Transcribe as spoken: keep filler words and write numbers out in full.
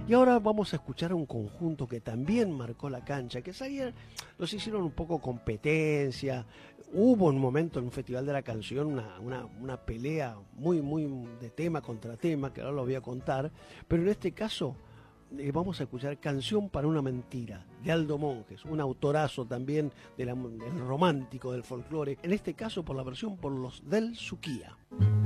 Y ahora vamos a escuchar a un conjunto que también marcó la cancha, que salían, los hicieron un poco competencia. Hubo un momento en un festival de la canción, una, una, una pelea muy, muy de tema contra tema, que ahora lo voy a contar, pero en este caso eh, vamos a escuchar Canción para una mentira, de Aldo Monjes, un autorazo también de la, del romántico del folclore, en este caso por la versión por los del Suquía.